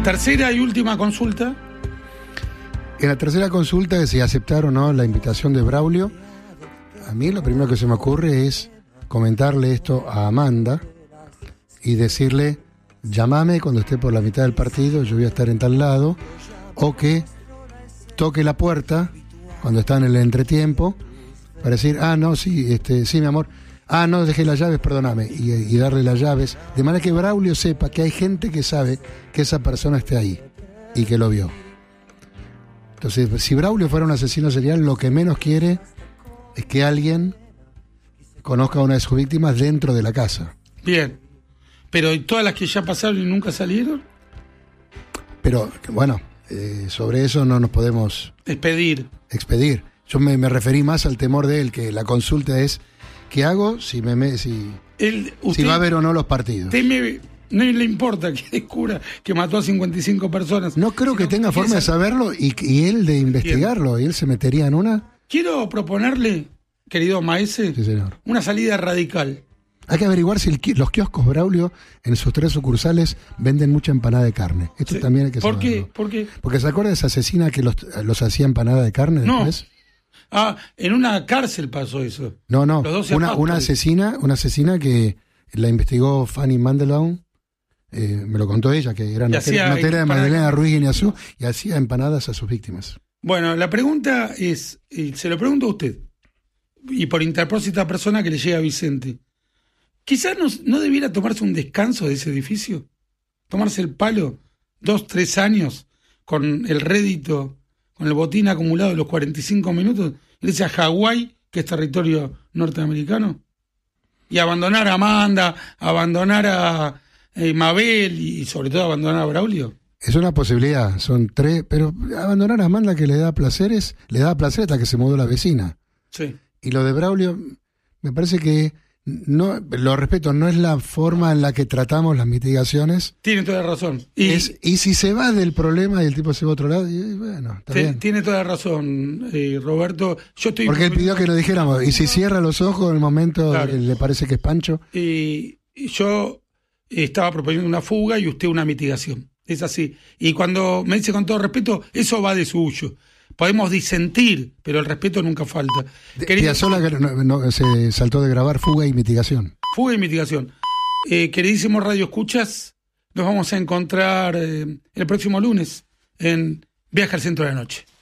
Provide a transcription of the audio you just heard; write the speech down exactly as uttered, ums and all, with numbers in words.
Tercera y última consulta. En la tercera consulta, de si aceptar o no la invitación de Braulio, a mí lo primero que se me ocurre es comentarle esto a Amanda y decirle, llámame cuando esté por la mitad del partido, yo voy a estar en tal lado, o que toque la puerta cuando está en el entretiempo para decir, ah, no, sí, este, sí, mi amor, ah, no, dejé las llaves, perdóname, y, y darle las llaves, de manera que Braulio sepa que hay gente que sabe que esa persona esté ahí y que lo vio. Entonces, si Braulio fuera un asesino serial, lo que menos quiere es que alguien conozca a una de sus víctimas dentro de la casa. Bien. Pero ¿y todas las que ya pasaron y nunca salieron? Pero, bueno, eh, sobre eso no nos podemos... Expedir. Expedir. Yo me, me referí más al temor de él, que la consulta es, ¿qué hago si me, me si, él, usted, si va a ver o no los partidos? Teme, no le importa que descubra que mató a cincuenta y cinco personas. No creo que tenga forma de saberlo y, y él de investigarlo. Bien. Y él se metería en una... Quiero proponerle, querido Maese, sí, señor, una salida radical. Hay que averiguar si el, los kioscos Braulio en sus tres sucursales venden mucha empanada de carne. Esto sí. También hay que saberlo. ¿Por qué? ¿Por qué? Porque ¿se acuerda de esa asesina que los, los hacía empanada de carne después? No. Ah, en una cárcel pasó eso. No, no, una, una asesina, una asesina que la investigó Fanny Mandelbaum, eh, me lo contó ella, que era notera de Magdalena Ruiz Guiñazú, y hacía empanadas a sus víctimas. Bueno, la pregunta es, y se lo pregunto a usted, y por interpósita persona que le llega a Vicente, quizás no, no debiera tomarse un descanso de ese edificio, tomarse el palo, dos, tres años, con el rédito, con el botín acumulado de los cuarenta y cinco minutos, irse a Hawái, que es territorio norteamericano, y abandonar a Amanda, abandonar a eh, Mabel y sobre todo abandonar a Braulio. Es una posibilidad, son tres, pero abandonar a Amanda, que le da placeres, le da placer hasta que se mudó la vecina. Sí. Y lo de Braulio, me parece que, no, lo respeto, no es la forma en la que tratamos las mitigaciones. Tiene toda la razón. Y, es, y si se va del problema y el tipo se va a otro lado, y, bueno, está te, bien. Tiene toda la razón, eh, Roberto. Yo estoy Porque él pidió que lo dijéramos, y si cierra los ojos en el momento claro. que le parece que es Pancho. Y, y yo estaba proponiendo una fuga y usted una mitigación. Es así. Y cuando me dice con todo respeto, eso va de suyo. Podemos disentir, pero el respeto nunca falta. Querido, Piazzolla no, no, se saltó de grabar fuga y mitigación. Fuga y mitigación. Eh, queridísimos Radio Escuchas, nos vamos a encontrar eh, el próximo lunes en Viaje al Centro de la Noche.